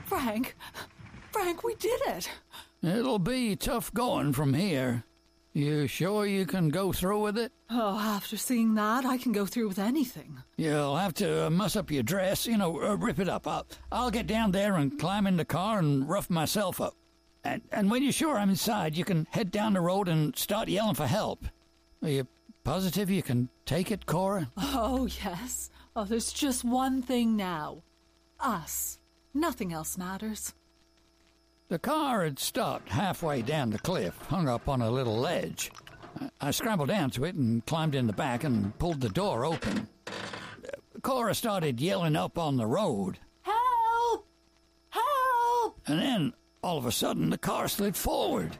Frank, we did it. It'll be tough going from here. You sure you can go through with it? Oh, after seeing that, I can go through with anything. You'll have to muss up your dress, rip it up. I'll get down there and climb in the car and rough myself up. And when you're sure I'm inside, you can head down the road and start yelling for help. Are you positive you can take it, Cora? Oh, yes. Oh, there's just one thing now. Us. Nothing else matters. The car had stopped halfway down the cliff, hung up on a little ledge. I scrambled down to it and climbed in the back and pulled the door open. Cora started yelling up on the road. Help! Help! And then, all of a sudden, the car slid forward.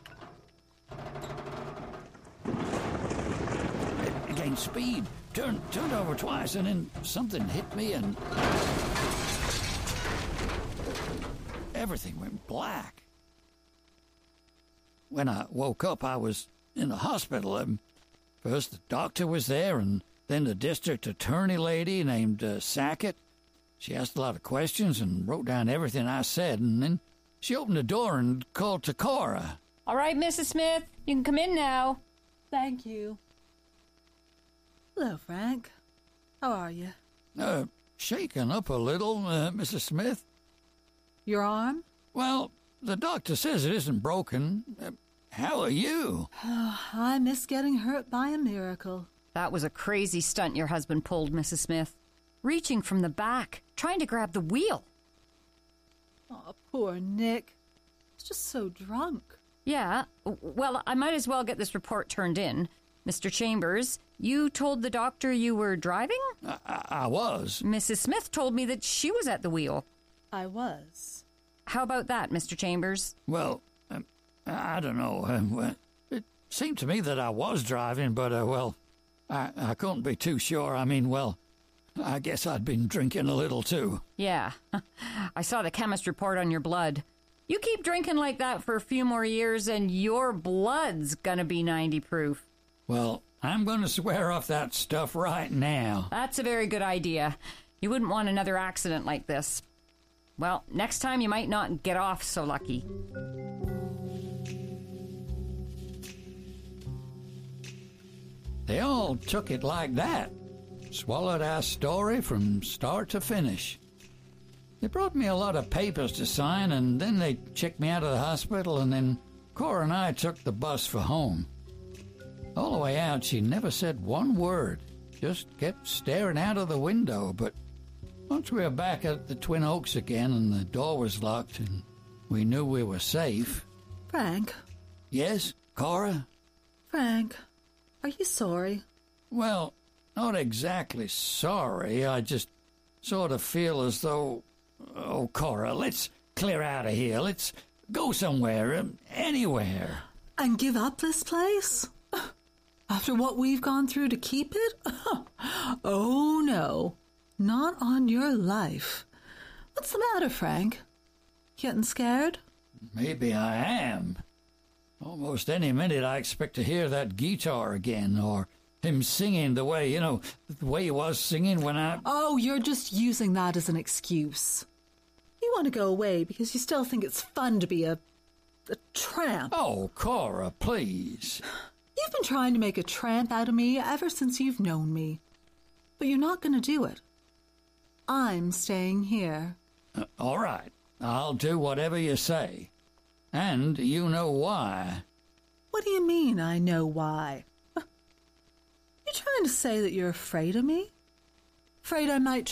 It gained speed, turned over twice, and then something hit me and... everything went black. When I woke up, I was in the hospital. First, the doctor was there, and then the district attorney lady named Sackett. She asked a lot of questions and wrote down everything I said, and then she opened the door and called to Cora. All right, Mrs. Smith, you can come in now. Thank you. Hello, Frank. How are you? Shaken up a little, Mrs. Smith. Your arm? Well, the doctor says it isn't broken. How are you? I miss getting hurt by a miracle. That was a crazy stunt your husband pulled, Mrs. Smith. Reaching from the back, trying to grab the wheel. Oh, poor Nick. He's just so drunk. Yeah, well, I might as well get this report turned in. Mr. Chambers, you told the doctor you were driving? I was. Mrs. Smith told me that she was at the wheel. I was. How about that, Mr. Chambers? Well, I don't know. It seemed to me that I was driving, but, I couldn't be too sure. I guess I'd been drinking a little, too. Yeah, I saw the chemist report on your blood. You keep drinking like that for a few more years, and your blood's gonna be 90 proof. Well, I'm gonna swear off that stuff right now. That's a very good idea. You wouldn't want another accident like this. Well, next time you might not get off so lucky. They all took it like that. Swallowed our story from start to finish. They brought me a lot of papers to sign, and then they checked me out of the hospital, and then Cora and I took the bus for home. All the way out, she never said one word, just kept staring out of the window, but once we were back at the Twin Oaks again and the door was locked and we knew we were safe... Frank? Yes, Cora? Frank, are you sorry? Well, not exactly sorry. I just sort of feel as though... Oh, Cora, let's clear out of here. Let's go somewhere, anywhere. And give up this place? After what we've gone through to keep it? Oh, no. Not on your life. What's the matter, Frank? Getting scared? Maybe I am. Almost any minute I expect to hear that guitar again, or him singing the way he was singing when I... Oh, you're just using that as an excuse. You want to go away because you still think it's fun to be a tramp. Oh, Cora, please. You've been trying to make a tramp out of me ever since you've known me. But you're not going to do it. I'm staying here. All right. I'll do whatever you say. And you know why. What do you mean, I know why? You're trying to say that you're afraid of me? Afraid I might